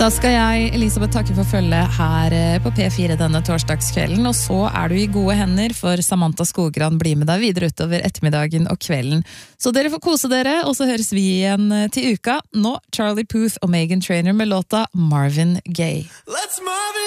Da skal jeg, Elisabeth, takke for følget her på P4 denne torsdagskvelden, og så du i gode hender, for Samantha Skogran blir med deg videre utover ettermiddagen og kvelden. Så dere får kose dere, og så høres vi igjen til uka. Nå Charlie Puth og Meghan Trainor med låta Marvin Gaye.